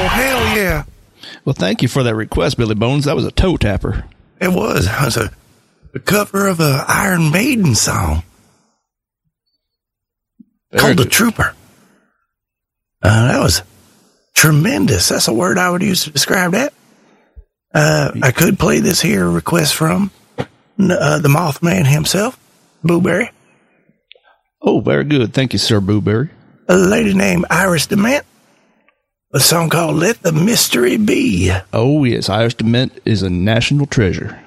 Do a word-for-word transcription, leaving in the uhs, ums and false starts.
Oh, hell yeah. Well, thank you for that request, Billy Bones. That was a toe tapper. It was. It was a, a cover of a Iron Maiden song. Very called good. The Trooper. Uh, that was tremendous. That's a word I would use to describe that. Uh, I could play this here request from uh, the Mothman himself, Booberry. Oh, very good. Thank you, Sir Booberry. A lady named Iris DeMent. A song called Let the Mystery Be. Oh, yes. Iris DeMent is a national treasure.